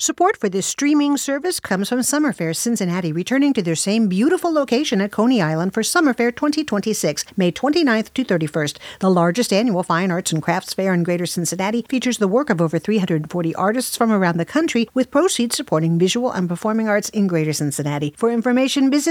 Support for this streaming service comes from Summerfair Cincinnati, returning to their same beautiful location at Coney Island for Summerfair 2026, May 29th to 31st. The largest annual fine arts and crafts fair in Greater Cincinnati features the work of over 340 artists from around the country, with proceeds supporting visual and performing arts in Greater Cincinnati. For information, visit